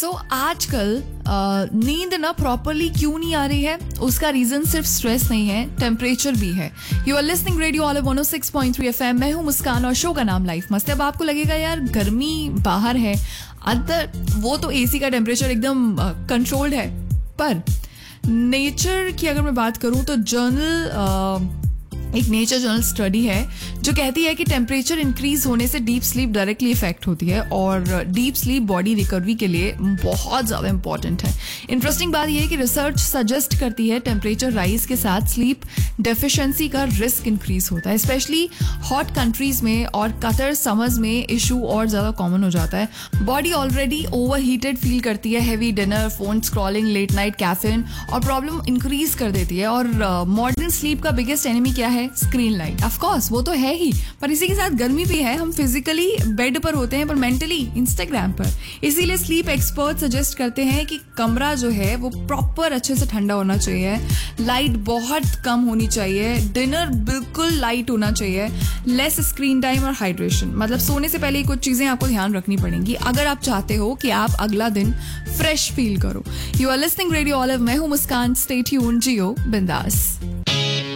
आजकल नींद ना प्रॉपरली क्यों नहीं आ रही है, उसका रीजन सिर्फ स्ट्रेस नहीं है, टेम्परेचर भी है। You are listening radio olive 106.3 FM। मैं हूं मुस्कान और शो का नाम लाइफ मस्त है। अब आपको लगेगा यार गर्मी बाहर है, अंदर वो तो एसी का टेम्परेचर एकदम कंट्रोल्ड है। पर नेचर की अगर मैं बात करूं तो एक नेचर जर्नल स्टडी है जो कहती है कि टेम्परेचर इंक्रीज होने से डीप स्लीप डायरेक्टली इफेक्ट होती है और डीप स्लीप बॉडी रिकवरी के लिए बहुत ज़्यादा इंपॉर्टेंट है। इंटरेस्टिंग बात यह है कि रिसर्च सजेस्ट करती है टेम्परेचर राइज के साथ स्लीप डेफिशिएंसी का रिस्क इंक्रीज होता है, स्पेशली हॉट कंट्रीज में, और कतर समर्स में इशू और ज़्यादा कॉमन हो जाता है। Body already over heated feel करती है, heavy dinner, phone scrolling, late night caffeine और प्रॉब्लम इंक्रीज कर देती है। और मॉडर्न स्लीप का बिगेस्ट एनिमी क्या है? Screen light. ऑफ कोर्स वो तो है ही, पर इसी के साथ गर्मी भी है। हम फिजिकली बेड पर होते हैं पर मेंटली इंस्टाग्राम पर। इसीलिए स्लीप एक्सपर्ट सजेस्ट करते हैं कि कमरा जो है वो प्रॉपर अच्छे से ठंडा होना चाहिए, लाइट बहुत कम होनी चाहिए, डिनर बिल्कुल लाइट होना चाहिए, लेस स्क्रीन टाइम और हाइड्रेशन। मतलब सोने से पहले कुछ चीजें आपको ध्यान रखनी पड़ेंगी अगर आप चाहते हो कि आप अगला दिन फ्रेश फील करो। You are listening radio olive. मैं हूं मुस्कान। स्टे ट्यून्ड, जियो बिंदास।